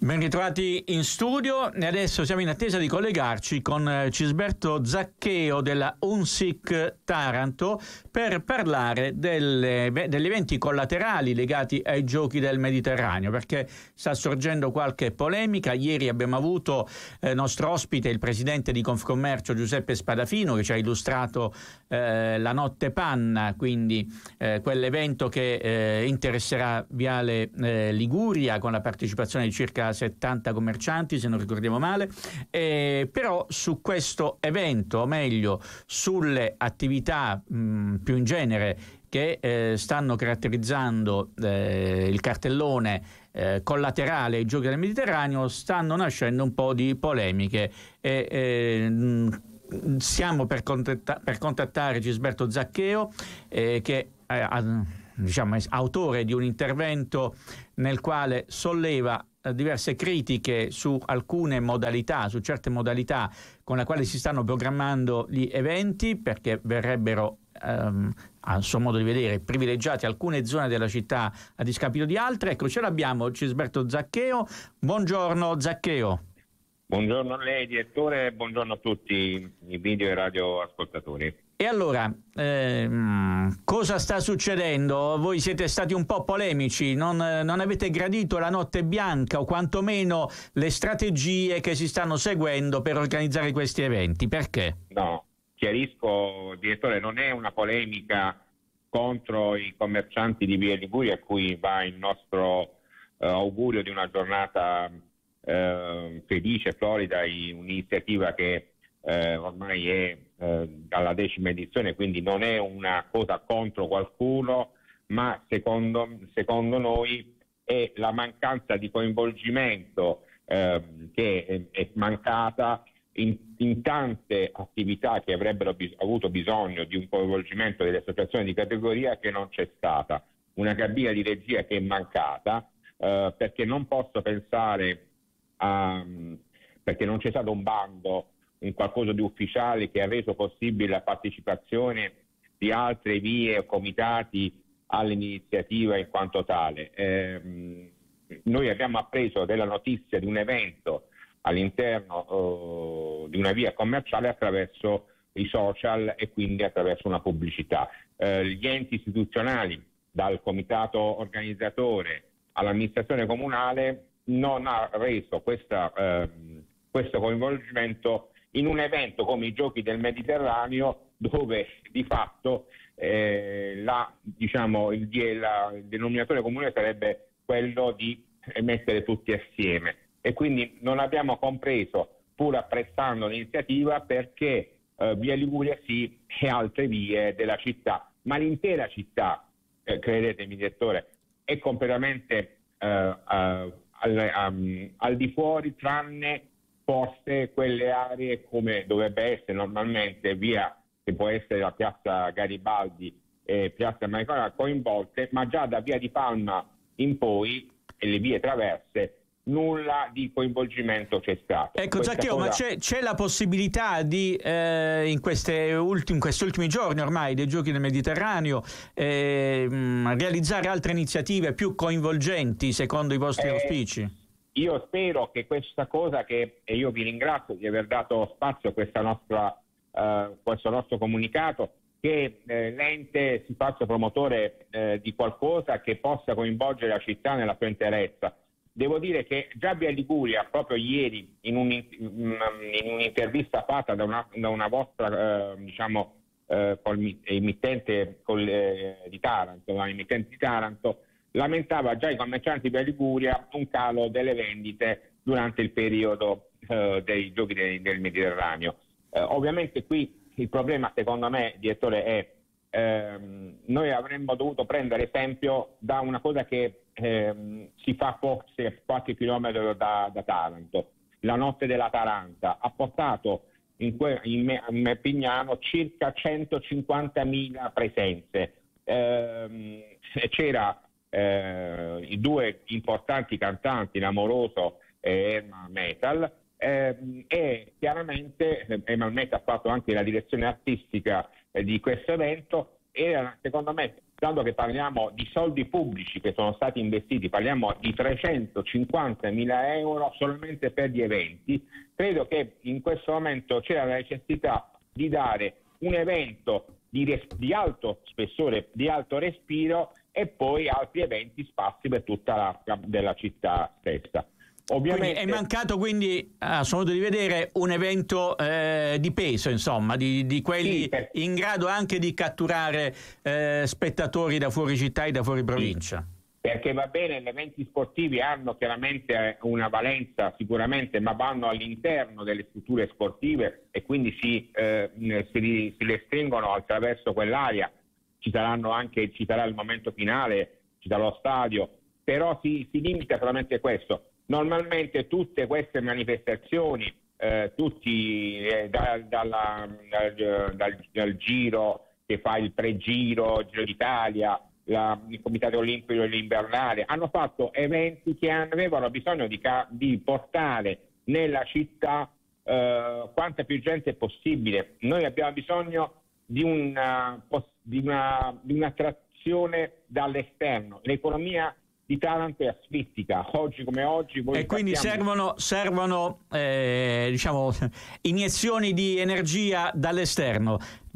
Ben ritrovati in studio e adesso siamo in attesa di collegarci con Cisberto Zaccheo della UNSIC Taranto per parlare degli eventi collaterali legati ai Giochi del Mediterraneo, perché sta sorgendo qualche polemica. Ieri abbiamo avuto nostro ospite il presidente di Confcommercio Giuseppe Spadafino, che ci ha illustrato la Notte Panna, quindi quell'evento che interesserà Viale Liguria con la partecipazione di circa 70 commercianti, se non ricordiamo male, però su questo evento, o meglio sulle attività più in genere che stanno caratterizzando il cartellone collaterale ai Giochi del Mediterraneo, stanno nascendo un po' di polemiche siamo per contattare Cisberto Zaccheo che è autore di un intervento nel quale solleva diverse critiche su alcune modalità, su certe modalità con le quali si stanno programmando gli eventi, perché verrebbero a suo modo di vedere privilegiate alcune zone della città a discapito di altre. Ecco, ce l'abbiamo Cisberto Zaccheo. Buongiorno Zaccheo. Buongiorno a lei direttore, buongiorno a tutti i video e radio ascoltatori. E allora, cosa sta succedendo? Voi siete stati un po' polemici, non avete gradito la Notte Bianca o quantomeno le strategie che si stanno seguendo per organizzare questi eventi. Perché? No, chiarisco direttore, non è una polemica contro i commercianti di Via Liguria, a cui va il nostro augurio di una giornata felice, florida, un'iniziativa che ormai è alla 10ª edizione, quindi non è una cosa contro qualcuno, ma secondo noi è la mancanza di coinvolgimento che è mancata in tante attività che avrebbero avuto bisogno di un coinvolgimento delle associazioni di categoria, che non c'è stata. Una cabina di regia che è mancata, perché non posso pensare perché non c'è stato un bando, un qualcosa di ufficiale che ha reso possibile la partecipazione di altre vie o comitati all'iniziativa in quanto tale. Noi abbiamo appreso della notizia di un evento all'interno di una via commerciale attraverso i social e quindi attraverso una pubblicità. Gli enti istituzionali, dal comitato organizzatore all'amministrazione comunale, non ha reso questo coinvolgimento in un evento come i Giochi del Mediterraneo, dove di fatto il denominatore comune sarebbe quello di mettere tutti assieme. E quindi non abbiamo compreso, pur apprezzando l'iniziativa, perché Via Liguria sì e altre vie della città, ma l'intera città, credetemi direttore, è completamente al di fuori, tranne forse quelle aree come dovrebbe essere normalmente via, che può essere la piazza Garibaldi e piazza Maicona coinvolte, ma già da via di Palma in poi e le vie traverse nulla di coinvolgimento c'è stato. Ecco Zaccheo, ma c'è la possibilità di in questi ultimi giorni ormai dei Giochi del Mediterraneo realizzare altre iniziative più coinvolgenti secondo i vostri auspici? Io spero che questa cosa, e io vi ringrazio di aver dato spazio a questo nostro comunicato, che l'ente si faccia promotore di qualcosa che possa coinvolgere la città nella sua interezza. Devo dire che già Via Liguria, proprio ieri, in un'intervista fatta da una vostra emittente di Taranto, lamentava già i commercianti di Via Liguria un calo delle vendite durante il periodo dei Giochi del Mediterraneo. Ovviamente qui il problema, secondo me, direttore, è noi avremmo dovuto prendere esempio da una cosa che si fa forse qualche chilometro da Taranto. La Notte della Taranta ha portato in Pignano circa 150.000 presenze. C'era i due importanti cantanti, L'Amoroso e Erma Metal, e chiaramente Erma Metal ha fatto anche la direzione artistica di questo evento. Era secondo me dato che parliamo di soldi pubblici che sono stati investiti, parliamo di 350.000 euro solamente per gli eventi, credo che in questo momento c'era la necessità di dare un evento di alto spessore, di alto respiro, e poi altri eventi sparsi per tutta l'arca della città stessa. Ovviamente quindi è mancato assoluto di vedere un evento di peso, insomma, di quelli in grado anche di catturare spettatori da fuori città e da fuori provincia. Perché va bene, gli eventi sportivi hanno chiaramente una valenza sicuramente, ma vanno all'interno delle strutture sportive e quindi si restringono attraverso quell'area. Ci sarà il momento finale, ci sarà lo stadio, però si limita solamente questo. Normalmente tutte queste manifestazioni, dal giro che fa il pregiro, il Giro d'Italia, il Comitato Olimpico dell'Invernale, hanno fatto eventi che avevano bisogno di portare nella città quanta più gente possibile. Noi abbiamo bisogno di un'attrazione dall'esterno. L'economia di Taranto è asfittica, oggi come oggi. E quindi servono iniezioni di energia dall'esterno.